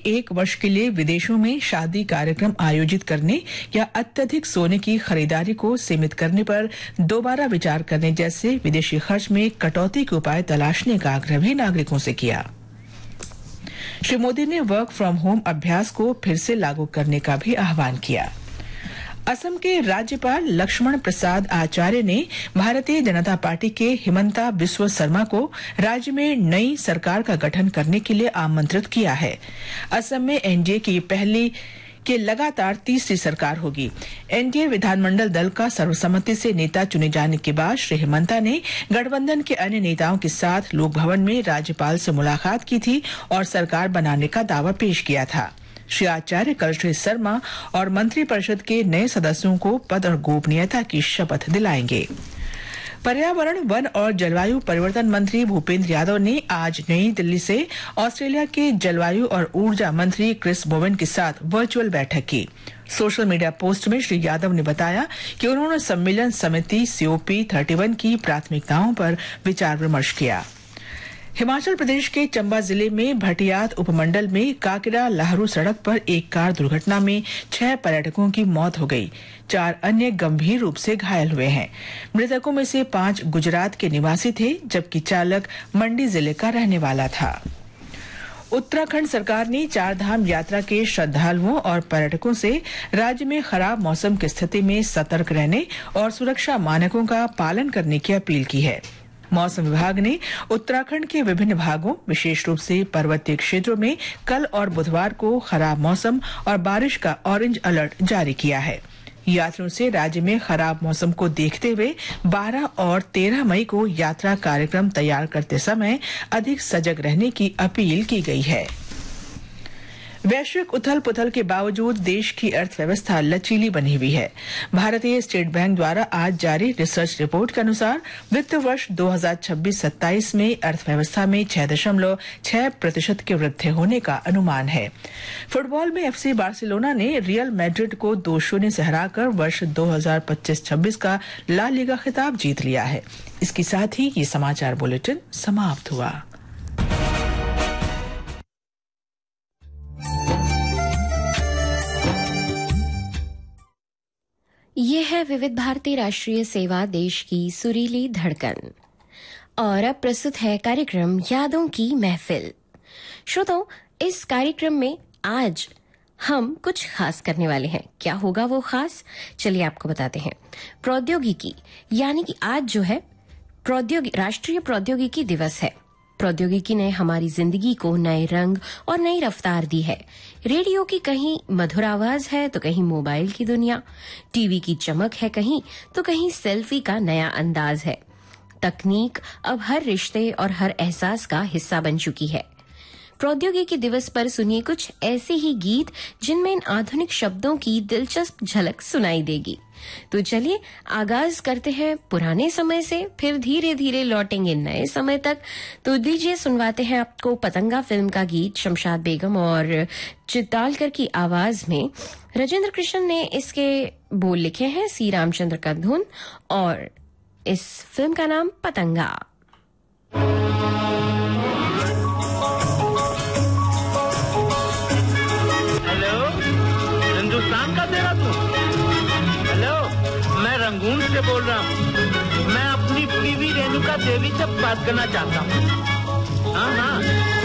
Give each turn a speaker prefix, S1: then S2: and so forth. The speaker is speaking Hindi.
S1: 1 वर्ष के लिए विदेशों में शादी कार्यक्रम आयोजित करने या अत्यधिक सोने की खरीदारी को सीमित करने पर दोबारा विचार करने जैसे विदेशी खर्च में कटौती के उपाय तलाशने का आग्रह भी नागरिकों से किया। श्री मोदी ने वर्क फ्रॉम होम अभ्यास को फिर से लागू करने का भी आह्वान किया। असम के राज्यपाल लक्ष्मण प्रसाद आचार्य ने भारतीय जनता पार्टी के हिमंता बिस्वा शर्मा को राज्य में नई सरकार का गठन करने के लिए आमंत्रित किया है। असम में एनडीए की पहली के लगातार तीसरी सरकार होगी। एनडीए विधानमंडल दल का सर्वसम्मति से नेता चुने जाने के बाद श्री हिमंता ने गठबंधन के अन्य नेताओं के साथ लोक भवन में राज्यपाल से मुलाकात की थी और सरकार बनाने का दावा पेश किया था। श्री आचार्य कल श्री शर्मा और मंत्रिपरिषद के नए सदस्यों को पद और गोपनीयता की शपथ दिलाएंगे। पर्यावरण, वन और जलवायु परिवर्तन मंत्री भूपेंद्र यादव ने आज नई दिल्ली से ऑस्ट्रेलिया के जलवायु और ऊर्जा मंत्री क्रिस बोवेन के साथ वर्चुअल बैठक की। सोशल मीडिया पोस्ट में श्री यादव ने बताया कि उन्होंने सम्मेलन समिति COP 31 की प्राथमिकताओं पर विचार विमर्श किया। हिमाचल प्रदेश के चंबा जिले में भटियात उपमंडल में काकिरा लाहरू सड़क पर एक कार दुर्घटना में 6 पर्यटकों की मौत हो गई। 4 अन्य गंभीर रूप से घायल हुए हैं। मृतकों में से 5 गुजरात के निवासी थे, जबकि चालक मंडी जिले का रहने वाला था। उत्तराखंड सरकार ने 4 धाम यात्रा के श्रद्धालुओं और पर्यटकों से राज्य में खराब मौसम की स्थिति में सतर्क रहने और सुरक्षा मानकों का पालन करने की अपील की है। मौसम विभाग ने उत्तराखंड के विभिन्न भागों, विशेष रूप से पर्वतीय क्षेत्रों में कल और बुधवार को खराब मौसम और बारिश का ऑरेंज अलर्ट जारी किया है। यात्रियों से राज्य में खराब मौसम को देखते हुए 12 और 13 मई को यात्रा कार्यक्रम तैयार करते समय अधिक सजग रहने की अपील की गई है। वैश्विक उथल पुथल के बावजूद देश की अर्थव्यवस्था लचीली बनी हुई है। भारतीय स्टेट बैंक द्वारा आज जारी रिसर्च रिपोर्ट के अनुसार वित्त वर्ष 2026-27 में अर्थव्यवस्था में 6.6% के वृद्धि होने का अनुमान है। फुटबॉल में FC बार्सिलोना ने रियल मैड्रिड को 2-0 से हराकर वर्ष 2025-26 का ला लीगा खिताब जीत लिया है। इसके साथ ही ये समाचार बुलेटिन समाप्त हुआ।
S2: ये है विविध भारती राष्ट्रीय सेवा, देश की सुरीली धड़कन। और अब प्रस्तुत है कार्यक्रम यादों की महफिल। श्रोताओं, इस कार्यक्रम में आज हम कुछ खास करने वाले हैं। क्या होगा वो खास, चलिए आपको बताते हैं। प्रौद्योगिकी, यानी कि आज जो है राष्ट्रीय प्रौद्योगिकी दिवस है। प्रौद्योगिकी ने हमारी जिंदगी को नए रंग और नई रफ्तार दी है। रेडियो की कहीं मधुर आवाज है तो कहीं मोबाइल की दुनिया, टीवी की चमक है कहीं तो कहीं सेल्फी का नया अंदाज है। तकनीक अब हर रिश्ते और हर एहसास का हिस्सा बन चुकी है। प्रौद्योगिकी दिवस पर सुनिए कुछ ऐसे ही गीत जिनमें इन आधुनिक शब्दों की दिलचस्प झलक सुनाई देगी। तो चलिए आगाज करते हैं पुराने समय से, फिर धीरे धीरे लौटेंगे नए समय तक। तो दीजिए सुनवाते हैं आपको पतंगा फिल्म का गीत शमशाद बेगम और चित्तालकर की आवाज में। राजेंद्र कृष्ण ने इसके बोल लिखे हैं, सी रामचंद्र का धुन, और इस फिल्म का नाम पतंगा।
S3: रंगून से बोल रहा हूँ। मैं अपनी बीवी रेणुका देवी से बात करना चाहता हूँ। हाँ हाँ।